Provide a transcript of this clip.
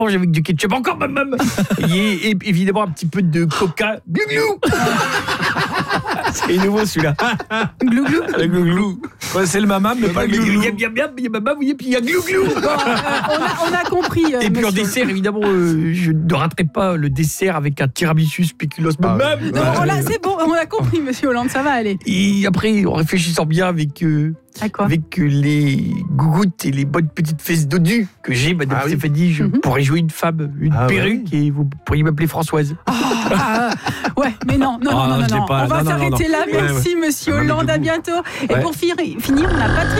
mange avec du ketchup, encore même. Et évidemment un petit peu de coca. Glou-glou. C'est nouveau celui-là. Glou-glou. Le glou-glou. Ouais, c'est le mamam, mais pas le glou-glou. Il y a mamam, oui, et puis il y a glou-glou. On a compris. Et puis en monsieur. dessert, évidemment, je ne raterai pas le dessert avec un tiramisu spéculoos. Mamam. Non, là, c'est bon, on a compris, monsieur Hollande, ça va aller. Et après, en réfléchissant bien avec À quoi? les gougouttes et les bonnes petites fesses dodues que j'ai, madame Stéphanie, je pourrais jouer une femme, une perruque, et vous pourriez m'appeler Françoise. Ouais, mais non. je l'ai pas. On va Non. s'arrêter là. Merci, monsieur Hollande, à bientôt. Et pour finir, on a Patrick